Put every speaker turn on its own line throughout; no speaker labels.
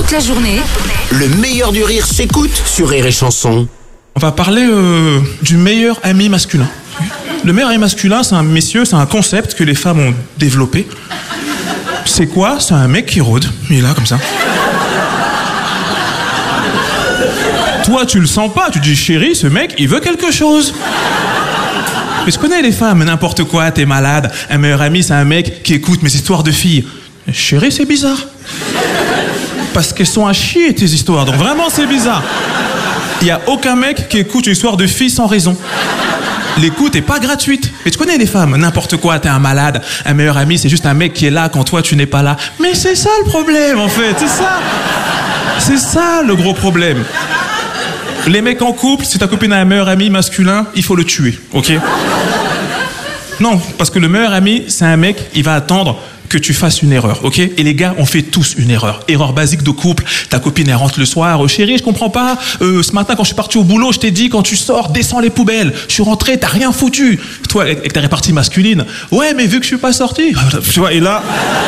toute la journée.
Le meilleur du rire s'écoute sur Rire et Chanson.
On va parler du meilleur ami masculin. Le meilleur ami masculin, c'est un concept que les femmes ont développé. C'est quoi? C'est un mec qui rôde. Il est là, comme ça. Toi, tu le sens pas. Tu dis, chérie, ce mec, il veut quelque chose. Mais je connais les femmes, n'importe quoi, t'es malade. Un meilleur ami, c'est un mec qui écoute mes histoires de filles. Chérie, c'est bizarre. Parce qu'elles sont à chier, tes histoires. Donc vraiment, c'est bizarre. Il n'y a aucun mec qui écoute une histoire de fille sans raison. L'écoute est pas gratuite. Mais tu connais les femmes, n'importe quoi, t'es un malade. Un meilleur ami, c'est juste un mec qui est là quand toi, tu n'es pas là. Mais c'est ça le problème, en fait. C'est ça. C'est ça le gros problème. Les mecs en couple, si ta copine a un meilleur ami masculin, il faut le tuer, ok? Non, parce que le meilleur ami, c'est un mec, il va attendre que tu fasses une erreur, ok? Et les gars, on fait tous une erreur. Erreur basique de couple. Ta copine, elle rentre le soir. Chérie, je comprends pas. Ce matin, quand je suis parti au boulot, je t'ai dit, quand tu sors, descends les poubelles. Je suis rentré, t'as rien foutu. Toi, avec ta répartie masculine. Ouais, mais vu que je suis pas sorti. Tu vois, et là,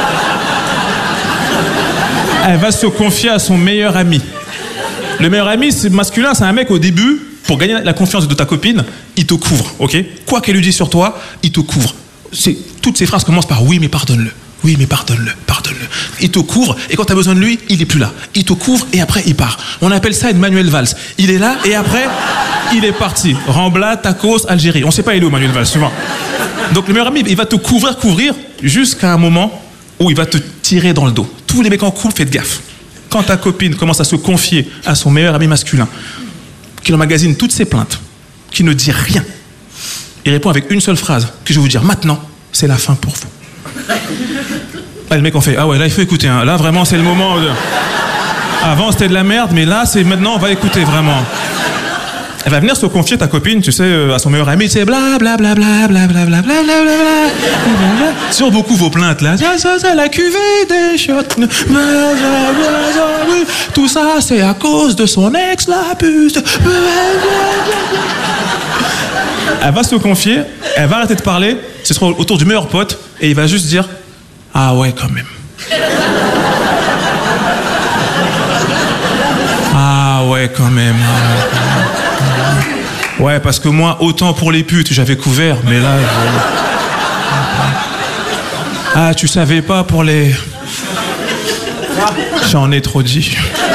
elle va se confier à son meilleur ami. Le meilleur ami, c'est masculin, c'est un mec au début, pour gagner la confiance de ta copine, il te couvre, ok? Quoi qu'elle lui dise sur toi, il te couvre. Toutes ces phrases commencent par oui, mais pardonne-le. Oui, mais pardonne-le, pardonne-le. Il te couvre, et quand tu as besoin de lui, il est plus là. Il te couvre, et après, il part. On appelle ça une Manuel Valls. Il est là, et après, il est parti. Rambla, Tacos, Algérie. On sait pas, il est où, Manuel Valls, souvent. Donc, le meilleur ami, il va te couvrir, jusqu'à un moment où il va te tirer dans le dos. Tous les mecs en couple, faites gaffe. Quand ta copine commence à se confier à son meilleur ami masculin, qu'il emmagasine toutes ses plaintes, qui ne dit rien, il répond avec une seule phrase, que je vais vous dire maintenant, c'est la fin pour vous. Là, le mec en fait, ah ouais, là il faut écouter, hein. Là vraiment c'est le moment de... Avant c'était de la merde, mais là c'est maintenant, on va écouter vraiment. Elle va venir se confier, ta copine, tu sais, à son meilleur ami, tu sais, bla bla bla bla bla bla bla bla bla bla. Sur beaucoup vos plaintes là, ça, la cuvée des chiottes. Tout ça, c'est à cause de son ex, la puce. Elle va se confier, elle va arrêter de parler, ce sera autour du meilleur pote, et il va juste dire, ah ouais, quand même. Ah ouais, quand même. Ouais, parce que moi, autant pour les putes, j'avais couvert, mais là... Ah, tu savais pas pour les... J'en ai trop dit.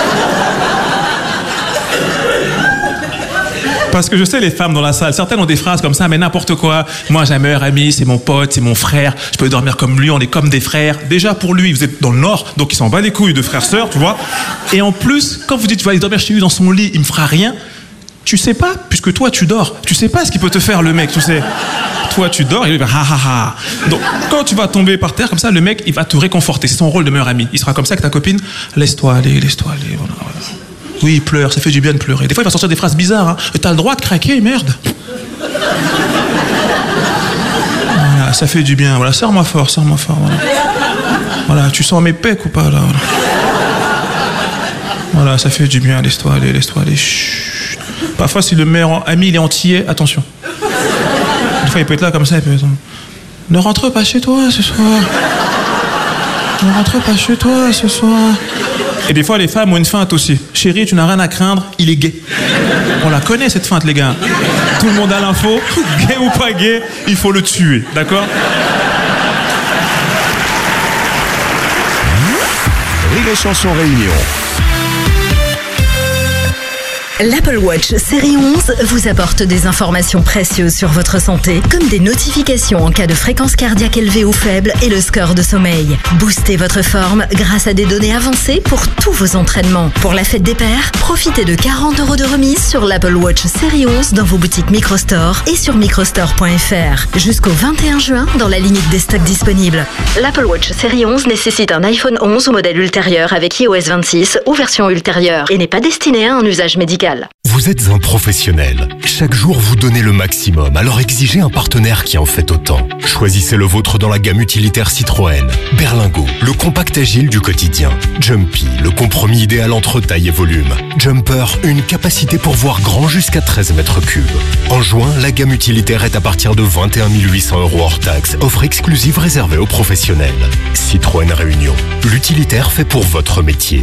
Parce que je sais, les femmes dans la salle, certaines ont des phrases comme ça, mais n'importe quoi. Moi, j'ai un meilleur ami, c'est mon pote, c'est mon frère. Je peux dormir comme lui, on est comme des frères. Déjà, pour lui, vous êtes dans le Nord, donc il s'en bat les couilles de frères-sœurs, tu vois. Et en plus, quand vous dites, tu vas aller dormir chez lui dans son lit, il me fera rien... Tu sais pas, puisque toi tu dors. Tu sais pas ce qu'il peut te faire le mec, tu sais. Toi tu dors et lui il va ha ha ha. Donc quand tu vas tomber par terre comme ça, le mec il va te réconforter. C'est son rôle de meilleur ami. Il sera comme ça avec ta copine. Laisse-toi aller, laisse-toi aller. Voilà. Oui, il pleure, ça fait du bien de pleurer. Des fois il va sortir des phrases bizarres. Hein. T'as le droit de craquer, merde. Voilà, ça fait du bien. Voilà, serre-moi fort, serre-moi fort. Voilà. Voilà, tu sens mes pecs ou pas là. Voilà. Voilà, ça fait du bien. Laisse-toi aller, laisse-toi aller. Chut. Parfois, si le meilleur ami il est antillais, attention. Des fois, il peut être là comme ça, il peut être... Ne rentre pas chez toi ce soir. Ne rentre pas chez toi ce soir. Et des fois, les femmes ont une feinte aussi. Chérie, tu n'as rien à craindre, il est gay. On la connaît cette feinte, les gars. Tout le monde a l'info. Gay ou pas gay, il faut le tuer, d'accord?
Rire et Chanson Réunion.
L'Apple Watch série 11 vous apporte des informations précieuses sur votre santé, comme des notifications en cas de fréquence cardiaque élevée ou faible et le score de sommeil. Boostez votre forme grâce à des données avancées pour tous vos entraînements. Pour la fête des pères, profitez de 40 € de remise sur l'Apple Watch série 11 dans vos boutiques Microstore et sur microstore.fr. Jusqu'au 21 juin dans la limite des stocks disponibles. L'Apple Watch série 11 nécessite un iPhone 11 ou modèle ultérieur avec iOS 26 ou version ultérieure et n'est pas destiné à un usage médical.
Vous êtes un professionnel. Chaque jour, vous donnez le maximum, alors exigez un partenaire qui en fait autant. Choisissez le vôtre dans la gamme utilitaire Citroën. Berlingo, le compact agile du quotidien. Jumpy, le compromis idéal entre taille et volume. Jumper, une capacité pour voir grand jusqu'à 13 mètres cubes. En juin, la gamme utilitaire est à partir de 21 800 € hors taxe. Offre exclusive réservée aux professionnels. Citroën Réunion. L'utilitaire fait pour votre métier.